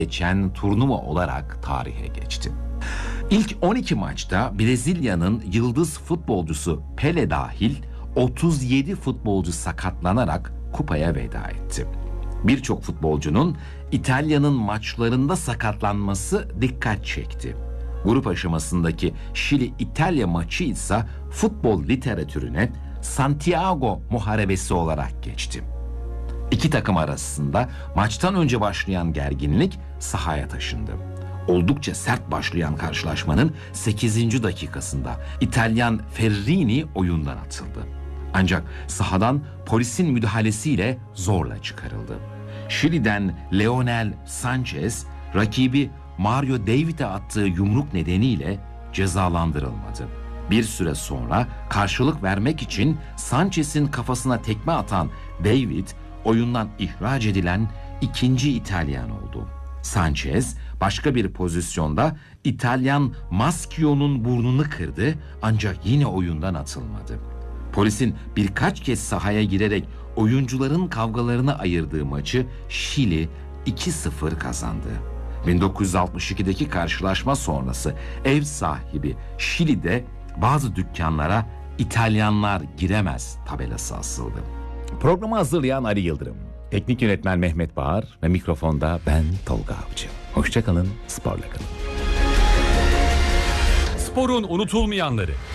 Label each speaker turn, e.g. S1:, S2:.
S1: geçen turnuva olarak tarihe geçti. İlk 12 maçta Brezilya'nın yıldız futbolcusu Pele dahil 37 futbolcu sakatlanarak kupaya veda etti. Birçok futbolcunun İtalya'nın maçlarında sakatlanması dikkat çekti. Grup aşamasındaki Şili-İtalya maçı ise futbol literatürüne Santiago Muharebesi olarak geçti. İki takım arasında maçtan önce başlayan gerginlik sahaya taşındı. Oldukça sert başlayan karşılaşmanın 8. dakikasında İtalyan Ferrini oyundan atıldı. Ancak sahadan polisin müdahalesiyle zorla çıkarıldı. Şili'den Leonel Sanchez rakibi Mario David'e attığı yumruk nedeniyle cezalandırılmadı. Bir süre sonra karşılık vermek için Sanchez'in kafasına tekme atan David oyundan ihraç edilen ikinci İtalyan oldu. Sanchez başka bir pozisyonda İtalyan Maschio'nun burnunu kırdı ancak yine oyundan atılmadı. Polisin birkaç kez sahaya girerek oyuncuların kavgalarını ayırdığı maçı Şili 2-0 kazandı. 1962'deki karşılaşma sonrası ev sahibi Şili'de bazı dükkanlara "İtalyanlar giremez" tabelası asıldı.
S2: Programı hazırlayan Ali Yıldırım, teknik yönetmen Mehmet Bağır ve mikrofonda ben Tolga Avcı. Hoşça kalın, sporla kalın.
S3: Sporun unutulmayanları.